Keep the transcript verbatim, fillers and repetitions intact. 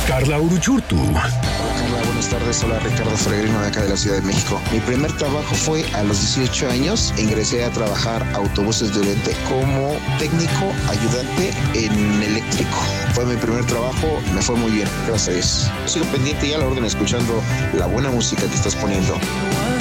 Carla Uruchurtu. Hola Carla, buenas tardes. Hola Ricardo Fregrino de acá de la Ciudad de México. Mi primer trabajo fue a los dieciocho años. Ingresé a trabajar a Autobuses de Oriente como técnico ayudante en eléctrico. Fue mi primer trabajo, me fue muy bien, gracias a Dios. Sigo pendiente y a la orden escuchando la buena música que estás poniendo.